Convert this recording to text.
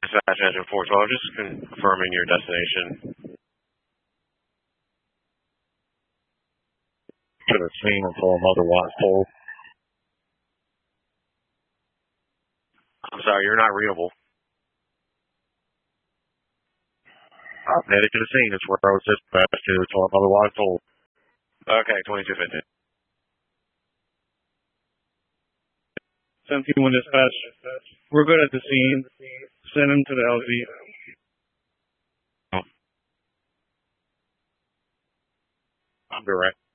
Dispatch Engine 412, just confirming your destination. To the scene until another watch told. I'm sorry, you're not readable. I'm headed to the scene. It's where I was dispatched to until another watch told. Okay, 2250. 71 dispatch. We're good at the scene. Send him to the LV. I'm direct.